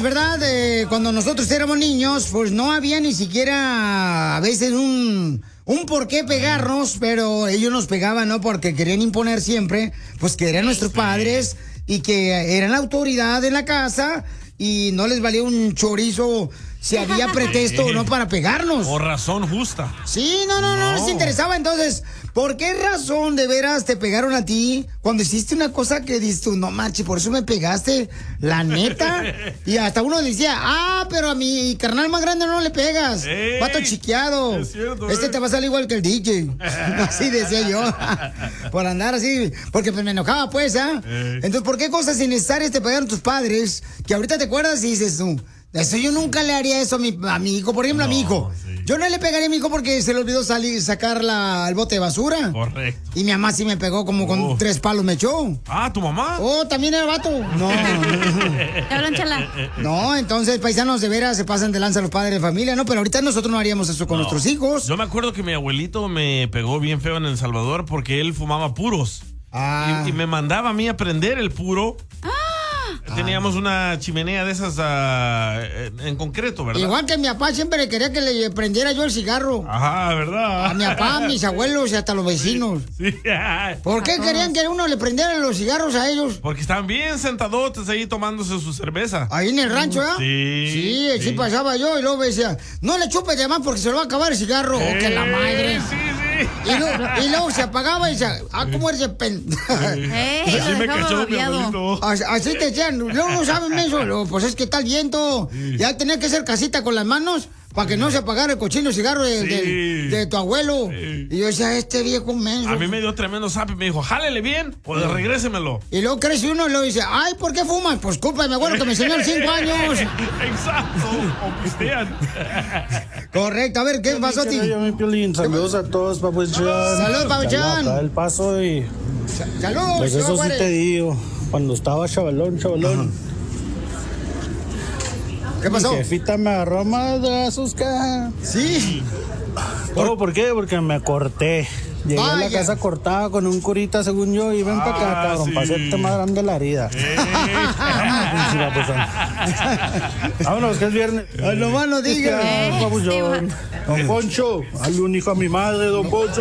¿verdad? Cuando nosotros éramos niños, pues no había ni siquiera a veces un por qué pegarnos, pero ellos nos pegaban, ¿no? Porque querían imponer siempre, pues que eran nuestros padres y que eran la autoridad en la casa y no les valía un chorizo si había pretexto o no para pegarnos. O razón justa. Sí, no les interesaba. Entonces, ¿por qué razón de veras te pegaron a ti cuando hiciste una cosa que dices tú, no manches, por eso me pegaste, la neta? Y hasta uno decía, pero a mi carnal más grande no le pegas, pato chiqueado. Es cierto, te va a salir igual que el DJ. Así decía yo. Por andar así, porque pues me enojaba pues, Entonces, ¿por qué cosas innecesarias te pegaron tus padres que ahorita te acuerdas y dices tú, eso yo nunca le haría eso a mi hijo? Por ejemplo, a mi hijo. Sí. Yo no le pegaría a mi hijo porque se le olvidó sacar el bote de basura. Correcto. Y mi mamá sí me pegó como con 3 palos, me echó. ¿Tu mamá? También era vato. No. ¿Te hablan, chala? No, entonces, paisanos, de veras se pasan de lanza los padres de familia, ¿no? Pero ahorita nosotros no haríamos eso con nuestros hijos. Yo me acuerdo que mi abuelito me pegó bien feo en El Salvador porque él fumaba puros. Y me mandaba a mí a prender el puro. Teníamos una chimenea de esas en concreto, ¿verdad? Igual que mi papá siempre quería que le prendiera yo el cigarro. Ajá, ¿verdad? A mi papá, a mis abuelos y hasta los vecinos. Sí. ¿Por qué querían que uno le prendiera los cigarros a ellos? Porque estaban bien sentadotes ahí tomándose su cerveza. Ahí en el rancho, Sí. Sí, pasaba yo y luego me decía, no le chupes de más porque se lo va a acabar el cigarro. ¡Que la madre! Sí. Y luego se apagaba y decía, ¿cómo eres de Así me cachó mi abuelito. Así te decían, luego no saben eso. Pues es que está el viento. Ya tenía que hacer casita con las manos para que no se apagara el cochino cigarro de tu abuelo. Y yo decía, este viejo menso. A mí me dio tremendo zap y me dijo, jálele bien, pues regrésemelo. Y luego crece uno y luego dice, ay, ¿por qué fumas? Pues culpa de mi abuelo que me enseñó a los 5 años. Exacto, o pistean. Correcto, a ver, ¿qué pasó a ti? Saludos a todos, Papuchón. Saludos, Papuchón. Acá el Paso y... Saludos. Pues eso sí te digo, cuando estaba chavalón. ¿Qué pasó? Mi jefita me agarró a madrazos, caja. Sí. ¿Por qué? Porque me corté. Llegué a la casa cortada con un curita, según yo, y ven para acá, cabrón, para hacerte más grande la herida. Vámonos, que es viernes. Ay, nomás no digas. Don Poncho, hazle un hijo a mi madre, don Poncho.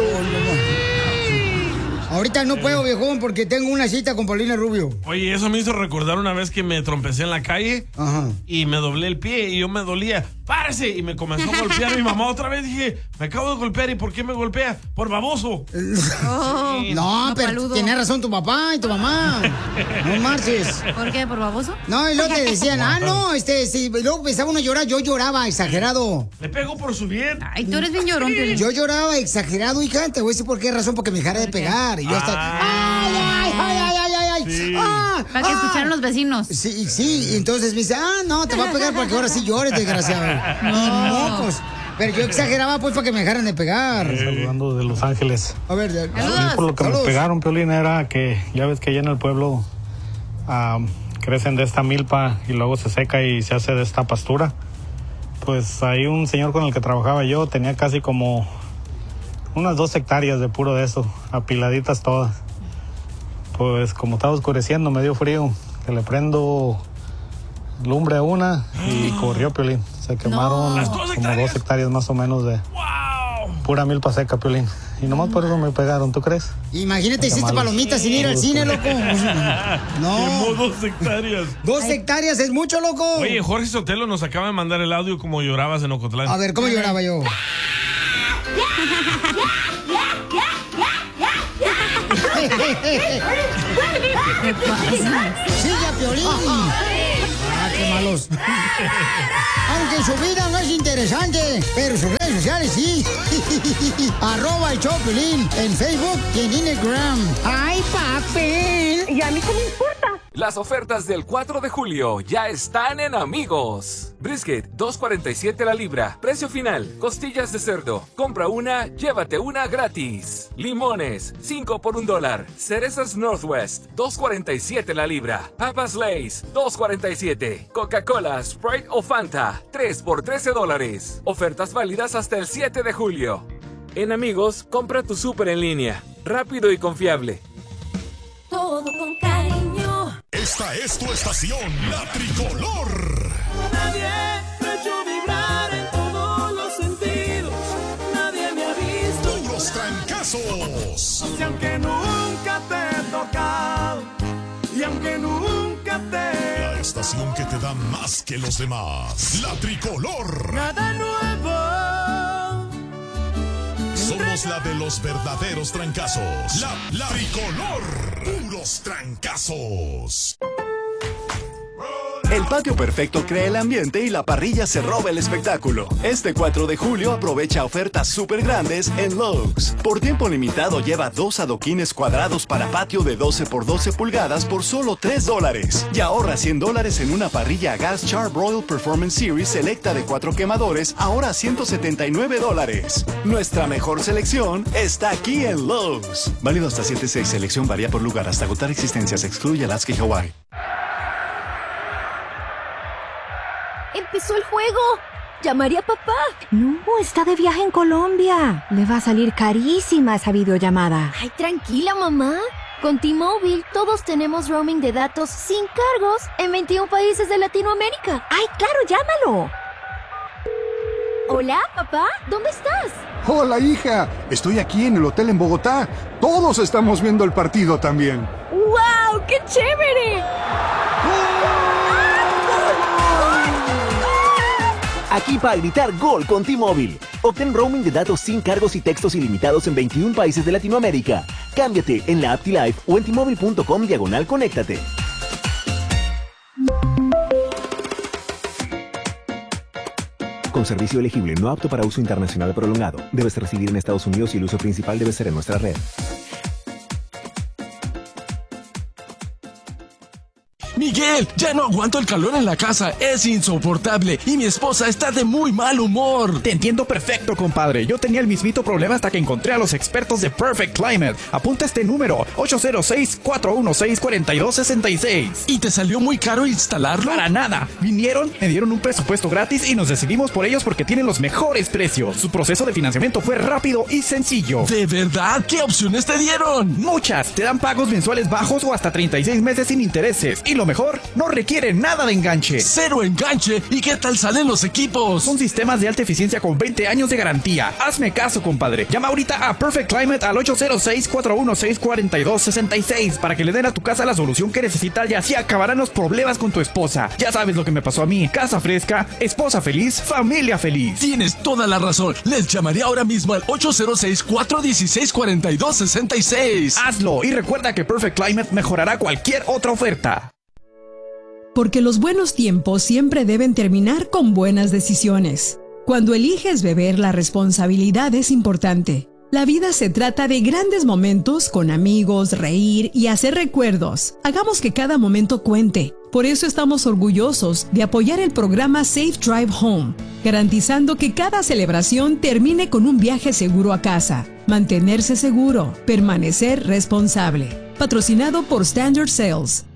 Ahorita no puedo, viejón, porque tengo una cita con Paulina Rubio. Oye, eso me hizo recordar una vez que me trompecé en la calle y me doblé el pie y yo me dolía. ¡Párese! Y me comenzó a golpear mi mamá otra vez. Dije, me acabo de golpear. ¿Y por qué me golpea? Por baboso. No, pero tiene razón tu papá y tu mamá. No marches. ¿Por qué? ¿Por baboso? No, y luego te decían, sí, luego empezaba uno a llorar. Yo lloraba exagerado. Le pego por su bien. Ay, tú eres bien llorón, Piolín. Yo lloraba exagerado, hija. Te voy a decir por qué razón, porque me dejara de pegar. Y yo hasta, ¡ay! Sí. Para que escucharan los vecinos. Sí, y entonces me dice, no, te va a pegar porque ahora sí llores, desgraciado. No. Y mocos. Pero yo exageraba pues para que me dejaran de pegar. Saludando de Los Ángeles. A ver, por lo que me pegaron, Piolín, era que ya ves que allá en el pueblo crecen de esta milpa y luego se seca y se hace de esta pastura. Pues ahí un señor con el que trabajaba yo tenía casi como unas 2 hectáreas de puro de eso, apiladitas todas. Pues como estaba oscureciendo, me dio frío, que le prendo lumbre a una y corrió, Piolín. Se quemaron como 2 hectáreas más o menos de pura milpa seca, Piolín. Y nomás por eso me pegaron, ¿tú crees? Imagínate, hiciste palomitas sin ir al cine, loco. No. Quemó 2 hectáreas. 2 hectáreas es mucho, loco. Oye, Jorge Sotelo nos acaba de mandar el audio como llorabas en Ocotlán. A ver, ¿cómo lloraba yo? ¿Qué pasa? ¡Sigue a Piolín! ¡Qué malos! Aunque su vida no es interesante, pero sus redes sociales sí. @el show Piolín en Facebook y en Instagram. ¡Ay, papel! ¿Y a mí qué me importa? Las ofertas del 4 de julio ya están en Amigos. Brisket, $2.47 la libra. Precio final, costillas de cerdo. Compra una, llévate una gratis. Limones, 5 por $1. Cerezas Northwest, $2.47 la libra. Papas Lay's, $2.47. Coca-Cola, Sprite o Fanta, 3 por $13. Ofertas válidas hasta el 7 de julio. En Amigos, compra tu súper en línea. Rápido y confiable. Todo con cariño. El Esta es tu estación, la Tricolor. Nadie me ha hecho vibrar en todos los sentidos. Nadie me ha visto. Puros trancazos. Y aunque nunca te he tocado, y aunque nunca te... La estación que te da más que los demás. La Tricolor. Nada nuevo. Somos la de los verdaderos trancazos. La Tricolor. Puros trancazos. El patio perfecto crea el ambiente y la parrilla se roba el espectáculo. Este 4 de julio aprovecha ofertas súper grandes en Lowe's. Por tiempo limitado lleva 2 adoquines cuadrados para patio de 12 por 12 pulgadas por solo $3. Y ahorra $100 en una parrilla a gas Char-Broil Performance Series selecta de 4 quemadores, ahora $179. Nuestra mejor selección está aquí en Lowe's. Válido hasta 7/6. Selección varía por lugar hasta agotar existencias. Excluye Alaska y Hawaii. ¡Empezó el juego! ¡Llamaré a papá! No, está de viaje en Colombia. Le va a salir carísima esa videollamada. Ay, tranquila, mamá. Con T-Mobile todos tenemos roaming de datos sin cargos en 21 países de Latinoamérica. ¡Ay, claro, llámalo! Hola, papá, ¿dónde estás? Hola, hija. Estoy aquí en el hotel en Bogotá. Todos estamos viendo el partido también. ¡Wow! ¡Qué chévere! Aquí para gritar gol con T-Mobile. Obtén roaming de datos sin cargos y textos ilimitados en 21 países de Latinoamérica. Cámbiate en la app T-Life o en T-Mobile.com/conéctate. Con servicio elegible no apto para uso internacional prolongado. Debes residir en Estados Unidos y el uso principal debe ser en nuestra red. Miguel, ya no aguanto el calor en la casa, es insoportable y mi esposa está de muy mal humor. Te entiendo perfecto, compadre. Yo tenía el mismito problema hasta que encontré a los expertos de Perfect Climate. Apunta este número, 806-416-4266. ¿Y te salió muy caro instalarlo? Para nada. Vinieron, me dieron un presupuesto gratis y nos decidimos por ellos porque tienen los mejores precios. Su proceso de financiamiento fue rápido y sencillo. ¿De verdad? ¿Qué opciones te dieron? Muchas. Te dan pagos mensuales bajos o hasta 36 meses sin intereses. Y lo mejor, no requiere nada de enganche. ¡Cero enganche! ¿Y qué tal salen los equipos? Son sistemas de alta eficiencia con 20 años de garantía. Hazme caso, compadre. Llama ahorita a Perfect Climate al 806-416-4266 para que le den a tu casa la solución que necesitas y así acabarán los problemas con tu esposa. Ya sabes lo que me pasó a mí. Casa fresca, esposa feliz, familia feliz. Tienes toda la razón. Les llamaré ahora mismo al 806-416-4266. Hazlo y recuerda que Perfect Climate mejorará cualquier otra oferta. Porque los buenos tiempos siempre deben terminar con buenas decisiones. Cuando eliges beber, la responsabilidad es importante. La vida se trata de grandes momentos con amigos, reír y hacer recuerdos. Hagamos que cada momento cuente. Por eso estamos orgullosos de apoyar el programa Safe Drive Home, garantizando que cada celebración termine con un viaje seguro a casa. Mantenerse seguro, permanecer responsable. Patrocinado por Standard Sales.